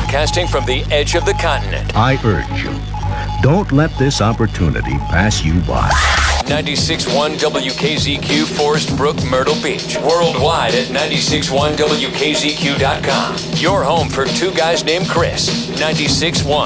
broadcasting from the edge of the continent. I urge you, don't let this opportunity pass you by. 96.1 WKZQ, Forest Brook, Myrtle Beach. Worldwide at 96.1WKZQ.com. Your home for two guys named Chris. 96.1